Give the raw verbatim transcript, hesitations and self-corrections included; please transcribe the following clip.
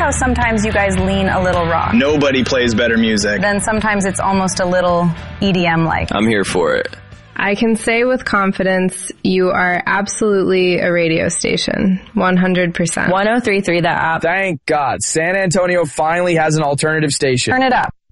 how sometimes you guys lean a little rock. Nobody plays better music. Then sometimes it's almost a little E D M-like. I'm here for it. I can say with confidence, you are absolutely a radio station. one hundred percent. one oh three point three, the app. Thank God. San Antonio finally has an alternative station. Turn it up.